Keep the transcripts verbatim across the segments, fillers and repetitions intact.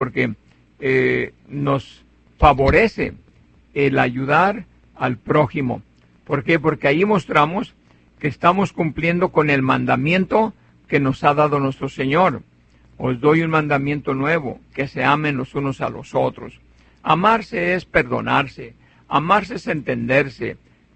porque eh, nos favorece el ayudar al prójimo. ¿Por qué? Porque ahí mostramos que estamos cumpliendo con el mandamiento que nos ha dado nuestro Señor. Os doy un mandamiento nuevo, que se amen los unos a los otros. Amarse es perdonarse, amarse es entenderse,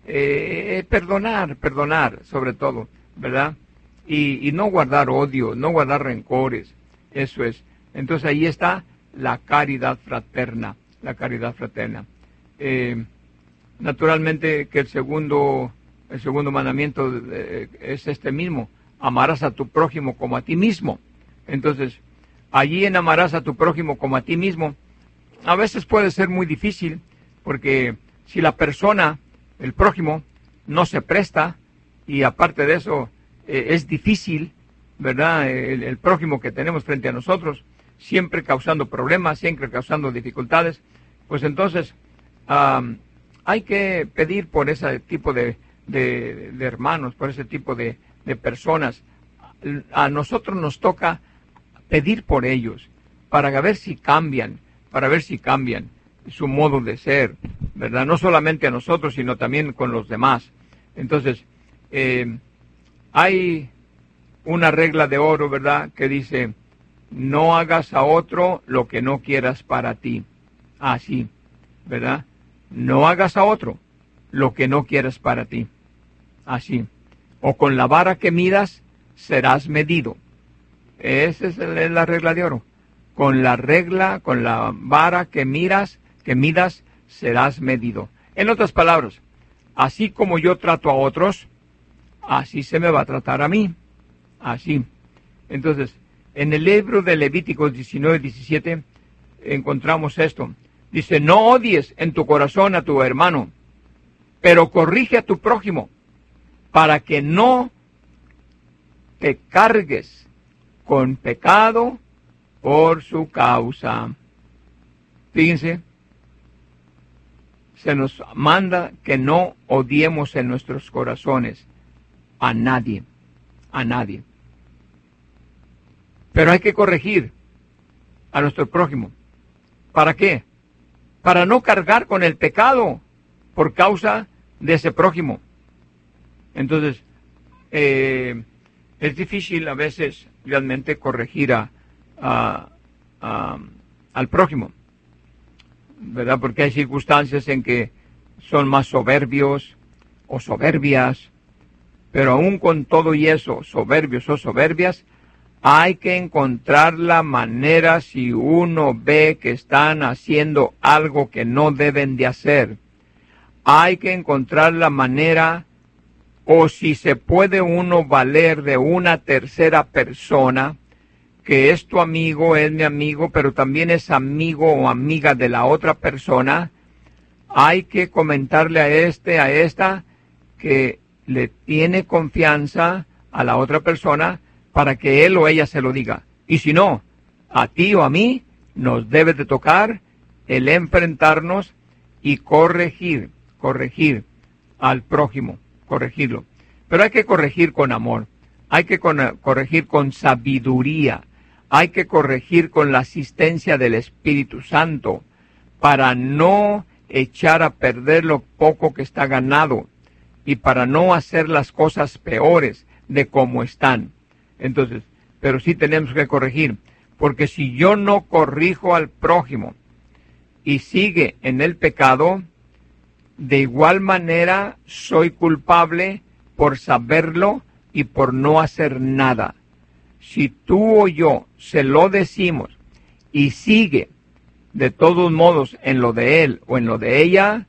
eh, perdonar, perdonar sobre todo, ¿verdad? Y, y no guardar odio, no guardar rencores, eso es. Entonces ahí está la caridad fraterna, la caridad fraterna. Eh, naturalmente que el segundo, el segundo mandamiento eh, es este mismo, amarás a tu prójimo como a ti mismo. Entonces, allí en amarás a tu prójimo como a ti mismo, a veces puede ser muy difícil, porque si la persona, el prójimo, no se presta, y aparte de eso, eh, es difícil, ¿verdad? El, el prójimo que tenemos frente a nosotros, siempre causando problemas, siempre causando dificultades, pues entonces um, hay que pedir por ese tipo de, de, de hermanos, por ese tipo de, de personas. A nosotros nos toca pedir por ellos, para ver si cambian, para ver si cambian su modo de ser, ¿verdad? No solamente a nosotros, sino también con los demás. Entonces, eh, hay una regla de oro, ¿verdad?, que dice, no hagas a otro lo que no quieras para ti. Así, ¿verdad? No hagas a otro lo que no quieras para ti. Así. O con la vara que midas, serás medido. Esa es la regla de oro. Con la regla, con la vara que miras, que midas, serás medido. En otras palabras, así como yo trato a otros, así se me va a tratar a mí. Así. Entonces, en el libro de Levíticos diecinueve, diecisiete, encontramos esto. Dice, no odies en tu corazón a tu hermano, pero corrige a tu prójimo, para que no te cargues con pecado por su causa. Fíjense, se nos manda que no odiemos en nuestros corazones a nadie, a nadie. Pero hay que corregir a nuestro prójimo. ¿Para qué? Para no cargar con el pecado por causa de ese prójimo. Entonces, eh, es difícil a veces realmente corregir a, a, a, al prójimo, ¿verdad? Porque hay circunstancias en que son más soberbios o soberbias, pero aún con todo y eso, soberbios o soberbias, hay que encontrar la manera si uno ve que están haciendo algo que no deben de hacer. Hay que encontrar la manera, o si se puede uno valer de una tercera persona, que es tu amigo, es mi amigo, pero también es amigo o amiga de la otra persona. Hay que comentarle a este, a esta, que le tiene confianza a la otra persona, para que él o ella se lo diga. Y si no, a ti o a mí, nos debe de tocar el enfrentarnos y corregir, corregir al prójimo, corregirlo. Pero hay que corregir con amor, hay que con, corregir con sabiduría, hay que corregir con la asistencia del Espíritu Santo, para no echar a perder lo poco que está ganado, y para no hacer las cosas peores de como están. Entonces, pero sí tenemos que corregir, porque si yo no corrijo al prójimo y sigue en el pecado, de igual manera soy culpable por saberlo y por no hacer nada. Si tú o yo se lo decimos y sigue de todos modos en lo de él o en lo de ella,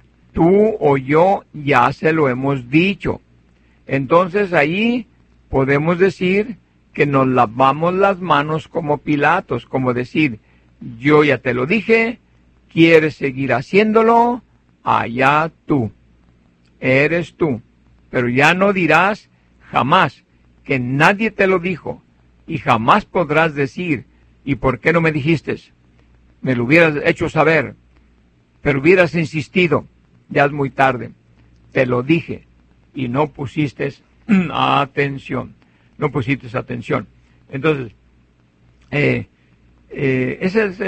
tú o yo ya se lo hemos dicho. Entonces ahí podemos decir que nos lavamos las manos como Pilatos, como decir, yo ya te lo dije, quieres seguir haciéndolo, allá tú, eres tú, pero ya no dirás jamás que nadie te lo dijo, y jamás podrás decir, ¿y por qué no me dijiste? Me lo hubieras hecho saber, pero hubieras insistido, ya es muy tarde, te lo dije, y no pusiste atención, no pusiste atención. Entonces, eh, Eh, ese es